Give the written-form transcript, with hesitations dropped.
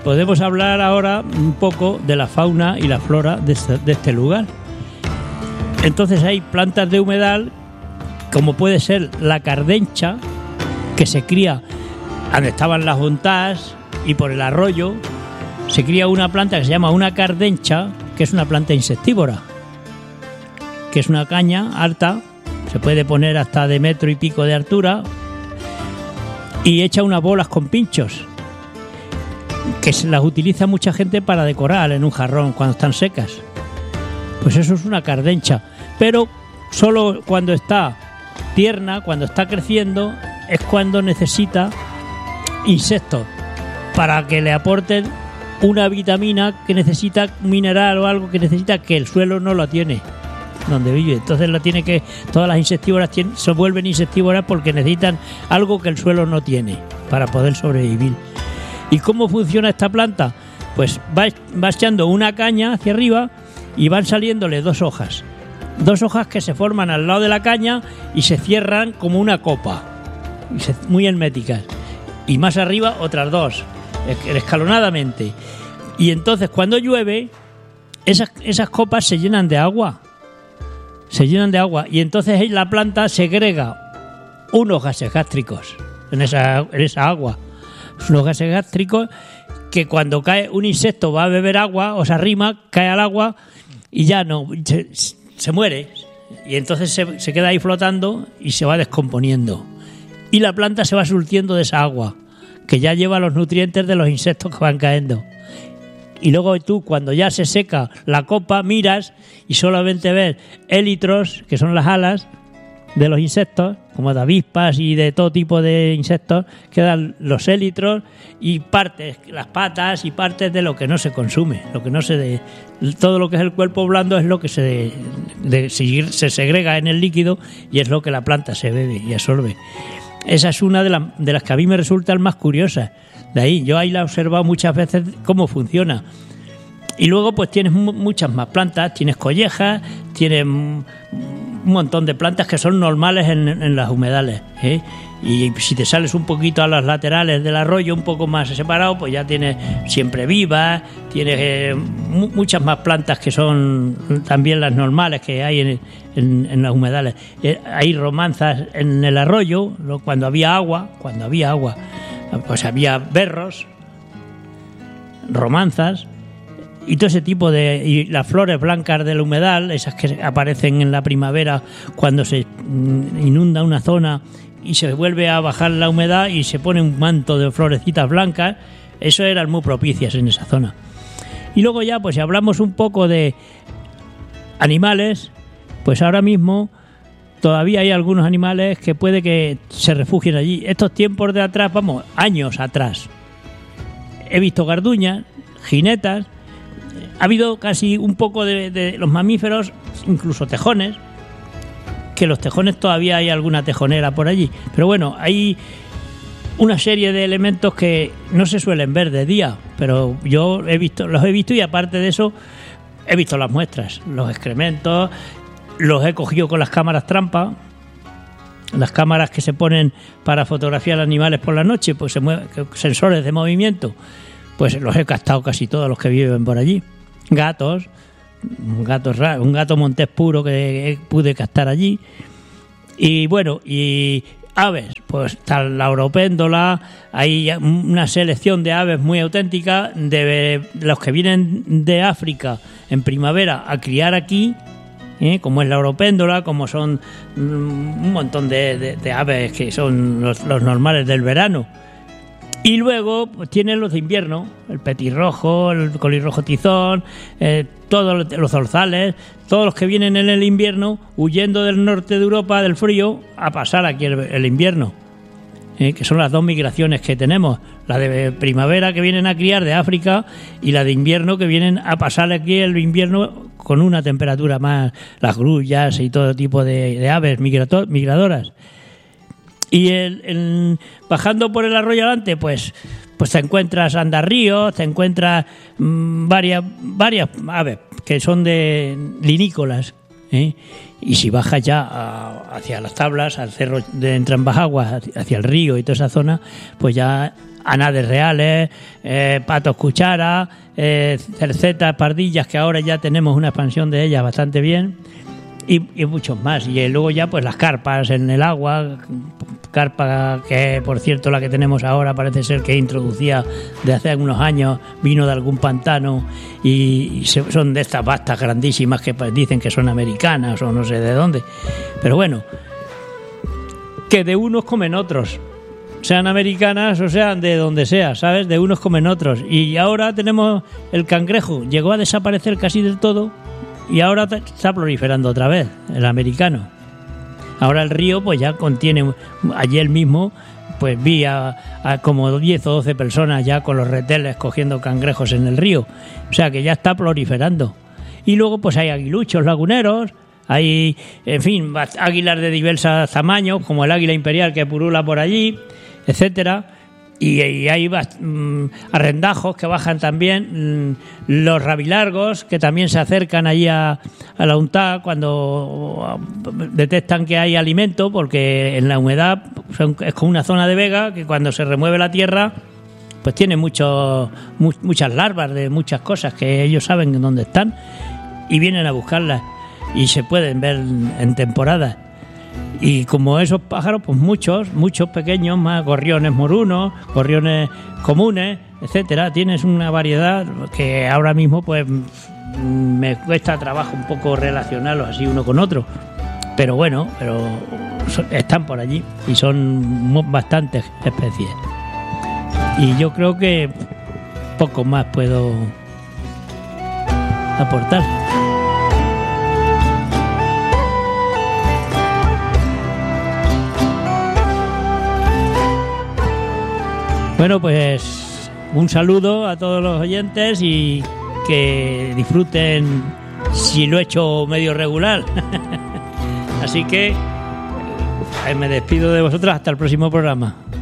podemos hablar ahora un poco de la fauna y la flora de este lugar. Entonces hay plantas de humedal, como puede ser la cardencha, que se cría donde estaban las hontas y por el arroyo. Se cría una planta que se llama una cardencha, que es una planta insectívora, que es una caña alta, se puede poner hasta de 1,5 metros de altura y echa unas bolas con pinchos, que se las utiliza mucha gente para decorar en un jarrón cuando están secas. Pues eso es una cardencha, pero solo cuando está tierna, cuando está creciendo, es cuando necesita insectos para que le aporten una vitamina que necesita, un mineral o algo que necesita, que el suelo no lo tiene donde vive. Entonces todas las insectívoras se vuelven insectívoras porque necesitan algo que el suelo no tiene para poder sobrevivir. ¿Y cómo funciona esta planta? Pues va echando una caña hacia arriba y van saliéndole 2 hojas. 2 hojas que se forman al lado de la caña y se cierran como una copa, muy herméticas. Y más arriba otras 2, escalonadamente. Y entonces cuando llueve, esas copas se llenan de agua. Y entonces la planta segrega unos gases gástricos en esa agua. Unos gases gástricos que cuando cae un insecto va a beber agua o se arrima, cae al agua y ya no, se muere. Y entonces se queda ahí flotando y se va descomponiendo. Y la planta se va surtiendo de esa agua, que ya lleva los nutrientes de los insectos que van cayendo. Y luego tú, cuando ya se seca la copa, miras y solamente ves élitros, que son las alas de los insectos, como de avispas y de todo tipo de insectos, quedan los élitros y partes, las patas y partes de lo que no se consume, todo lo que es el cuerpo blando es lo que se segrega en el líquido y es lo que la planta se bebe y absorbe. Esa es una de las que a mí me resultan más curiosas. De ahí, yo ahí la he observado muchas veces cómo funciona. Y luego pues tienes muchas más plantas, tienes collejas, tienes un montón de plantas que son normales en las humedales, ¿eh? Y si te sales un poquito a las laterales del arroyo, un poco más separado, pues ya tienes siempre vivas, tienes muchas más plantas que son también las normales que hay en las humedales. Hay romanzas en el arroyo, cuando había agua, pues había berros, romanzas y todo ese tipo y las flores blancas del humedal, esas que aparecen en la primavera cuando se inunda una zona y se vuelve a bajar la humedad y se pone un manto de florecitas blancas, eso eran muy propicias en esa zona. Y luego ya, pues si hablamos un poco de animales, pues ahora mismo todavía hay algunos animales que puede que se refugien allí. Estos tiempos de atrás, años atrás, he visto garduñas, jinetas, ha habido casi un poco de los mamíferos, incluso tejones, que los tejones todavía hay alguna tejonera por allí. Pero bueno, hay una serie de elementos que no se suelen ver de día, pero yo los he visto y aparte de eso he visto las muestras, los excrementos, los he cogido con las cámaras trampa, las cámaras que se ponen para fotografiar animales por la noche, pues sensores de movimiento, pues los he captado casi todos los que viven por allí. Gatos, un gato montés puro que pude captar allí. Y bueno, y aves, pues está la oropéndola, hay una selección de aves muy auténtica, de los que vienen de África en primavera a criar aquí, como es la oropéndola, como son un montón de aves que son los normales del verano. Y luego pues tienen los de invierno, el petirrojo, el colirrojo tizón, todos los zorzales, todos los que vienen en el invierno huyendo del norte de Europa, del frío, a pasar aquí el invierno, que son las 2 migraciones que tenemos, la de primavera que vienen a criar de África y la de invierno que vienen a pasar aquí el invierno con una temperatura más, las grullas y todo tipo de aves migradoras. Y bajando por el arroyo adelante, pues te encuentras andarríos, te encuentras varias aves que son de linícolas, ¿eh? Y si bajas ya hacia las tablas, al cerro de Entrambajagua, hacia el río y toda esa zona, pues ya anades reales, patos cuchara, cercetas, pardillas, que ahora ya tenemos una expansión de ellas bastante bien, y muchos más. Y luego ya pues las carpas en el agua, carpa que por cierto la que tenemos ahora parece ser que introducía de hace algunos años, vino de algún pantano y son de estas bastas grandísimas que dicen que son americanas o no sé de dónde, pero bueno, que de unos comen otros, sean americanas o sean de donde sea, ¿sabes? De unos comen otros. Y ahora tenemos el cangrejo, llegó a desaparecer casi del todo y ahora está proliferando otra vez el americano. Ahora el río pues ya contiene, ayer mismo pues vi a como 10 o 12 personas ya con los reteles cogiendo cangrejos en el río. O sea que ya está proliferando. Y luego pues hay aguiluchos laguneros, hay, en fin, águilas de diversos tamaños, como el águila imperial que purula por allí, etcétera. Y hay arrendajos que bajan también, los rabilargos que también se acercan allí a la UNTAD cuando detectan que hay alimento, porque en la humedad es como una zona de vega que cuando se remueve la tierra pues tiene muchas larvas de muchas cosas que ellos saben dónde están y vienen a buscarlas y se pueden ver en temporadas. Y como esos pájaros, pues muchos pequeños, más gorriones morunos, gorriones comunes, etcétera. Tienes una variedad que ahora mismo pues me cuesta trabajo un poco relacionarlos así uno con otro. Pero bueno, están por allí y son bastantes especies. Y yo creo que poco más puedo aportar. Bueno, pues un saludo a todos los oyentes y que disfruten si lo he hecho medio regular. Así que me despido de vosotros hasta el próximo programa.